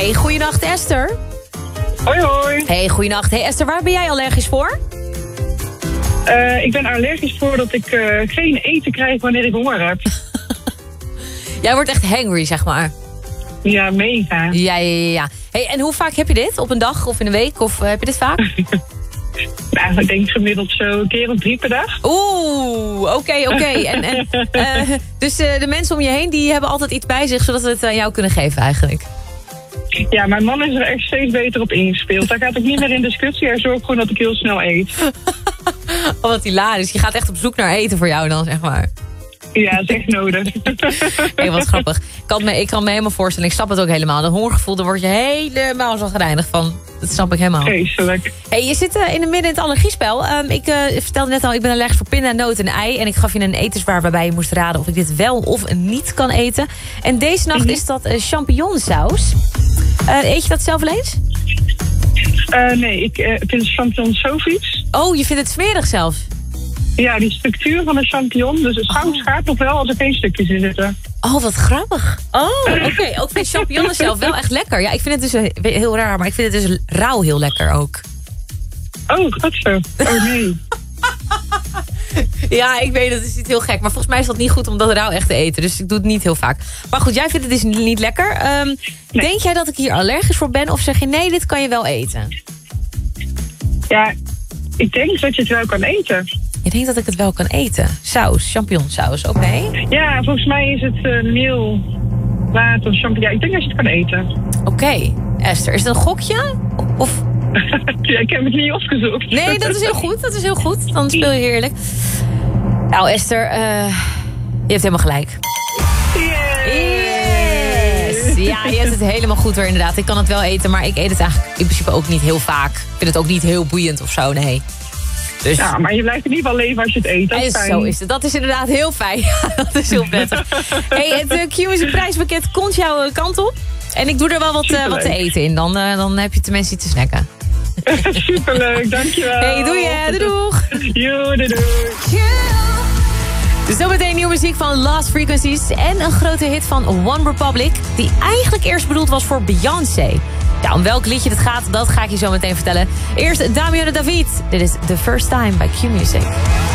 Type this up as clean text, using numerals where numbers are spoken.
Hey, goeienacht Esther. Hoi hoi. Hey, goeienacht. Hey Esther, waar ben jij allergisch voor? Ik ben allergisch voor dat ik geen eten krijg wanneer ik honger heb. Jij wordt echt hangry, zeg maar. Ja, mega. Ja. Hey, en hoe vaak heb je dit? Op een dag of in een week? Of heb je dit vaak? Nou, ik denk gemiddeld zo een keer of 3 per dag. Oeh, oké. Dus de mensen om je heen, die hebben altijd iets bij zich, zodat we het aan jou kunnen geven eigenlijk. Ja, mijn man is er echt steeds beter op ingespeeld. Daar gaat ook niet meer in discussie. Hij zorgt gewoon dat ik heel snel eet. Oh, wat hilarisch. Je gaat echt op zoek naar eten voor jou dan, zeg maar. Ja, dat is echt nodig. Hey, wat grappig. Ik kan me helemaal voorstellen. Ik snap het ook helemaal. Dat hongergevoel, daar word je helemaal zo gereinigd van. Dat snap ik helemaal. Vreselijk. Hey, je zit in het midden in het allergiespel. Ik vertelde net al, ik ben allergisch voor pinda, noot en ei. En ik gaf je een etenswaar waarbij je moest raden of ik dit wel of niet kan eten. En deze nacht is dat champignonsaus. Eet je dat zelf wel eens? Nee, ik vind champignons zo vies. Oh, je vindt het smerig zelfs? Ja, die structuur van een champignon. Dus de saus gaat nog wel als er geen stukjes in zitten. Oh, wat grappig. Oh, oké. Ook vind champignons zelf wel echt lekker. Ja, ik vind het dus heel raar, maar ik vind het dus rauw heel lekker ook. Oh, dat zo. Oh nee. Ja, ik weet, dat is niet heel gek. Maar volgens mij is dat niet goed om dat rauw echt te eten. Dus ik doe het niet heel vaak. Maar goed, jij vindt het dus niet lekker. Nee. Denk jij dat ik hier allergisch voor ben? Of zeg je, nee, dit kan je wel eten? Ja, ik denk dat je het wel kan eten. Je denkt dat ik het wel kan eten? Saus, champignonsaus, oké. Ja, volgens mij is het meel, water, champignon. Ja, ik denk dat je het kan eten. Oké. Esther, is het een gokje? Of... Ja, ik heb het niet opgezocht. Nee, dat is heel goed. Dan speel je heerlijk. Nou, Esther, je hebt helemaal gelijk. Yes! Ja, je hebt het helemaal goed hoor, inderdaad. Ik kan het wel eten, maar ik eet het eigenlijk in principe ook niet heel vaak. Ik vind het ook niet heel boeiend of zo, nee. Dus... Ja, maar je blijft in ieder geval leven als je het eet. Dat is fijn. Zo is het. Dat is inderdaad heel fijn. Ja, dat is heel prettig. Hey, het Q-Music prijspakket komt jouw kant op. En ik doe er wel wat te eten in. Dan heb je tenminste iets te snacken. Superleuk, dankjewel. Hey, doei. Doeg. Yo, doei. Dus zometeen nieuwe muziek van Lost Frequencies. En een grote hit van One Republic. Die eigenlijk eerst bedoeld was voor Beyoncé. Ja, om welk liedje het gaat, dat ga ik je zo meteen vertellen. Eerst Damiano David. Dit is The First Time bij Q-Music.